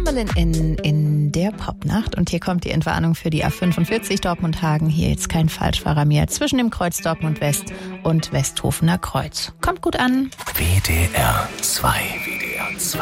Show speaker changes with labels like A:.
A: Chamberlain in der Popnacht. Und hier kommt die Entwarnung für die A45 Dortmund-Hagen. Hier jetzt kein Falschfahrer mehr zwischen dem Kreuz Dortmund West und Westhofener Kreuz. Kommt gut an.
B: WDR 2